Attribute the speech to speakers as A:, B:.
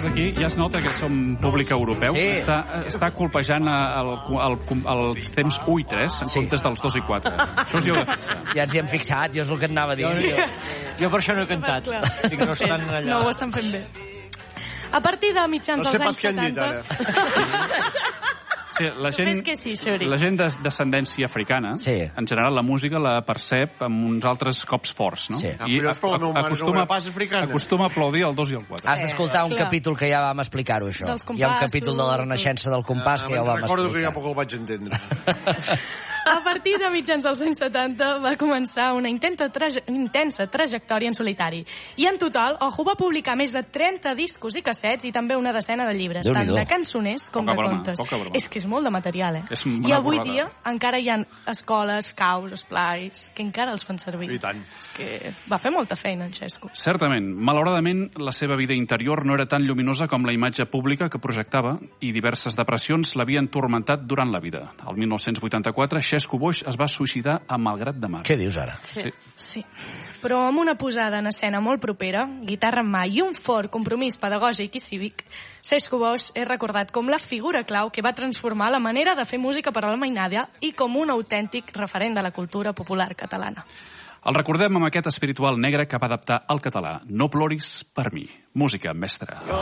A: nosaltres aquí ja es nota que som públic europeu.
B: Sí.
A: Està colpejant els temps 1 i 3 en comptes dels 2 i 4. Això us hi heu de fixar.
B: Ja ens hi hem fixat, jo és el que et anava a dir.
C: Jo per això no he cantat. Dic, no estan allà.
D: No ho estan fent bé. A partir de mitjans dels anys 70...
A: Sí, la gent d'ascendència africana, en general la música la percep amb uns altres cops forts, no?
B: Sí.
A: I acostuma a aplaudir el 2 i el 4.
B: Has d'escoltar un capítol que ja vam explicar-ho, això. Hi ha un capítol de la renaixença del compàs que ja ho vam explicar.
E: Recordo que ja poc el vaig entendre.
D: A partir de mitjans dels anys 70 va començar una intensa trajectòria en solitari. I en total, Ojo va publicar més de 30 discos i cassets i també una decena de llibres, tant de cançoners com de contes. És que és molt de material, eh? I avui dia encara hi ha escoles, caus, esplais, que encara els fan servir.
E: I tant.
D: És que va fer molta feina, en Xesco.
A: Certament. Malauradament, la seva vida interior no era tan lluminosa com la imatge pública que projectava i diverses depressions l'havien turmentat durant la vida. El 1984, Xesco Boix es va suïcidar a Malgrat de Mar.
B: Què dius ara?
D: Sí. Però amb una posada en escena molt propera, guitarra en mà i un fort compromís pedagògic i cívic, Xesco Boix és recordat com la figura clau que va transformar la manera de fer música per a la mainada i com un autèntic referent de la cultura popular catalana.
A: El recordem amb aquest espiritual negre que va adaptar al català No ploris per mi. Música, mestre.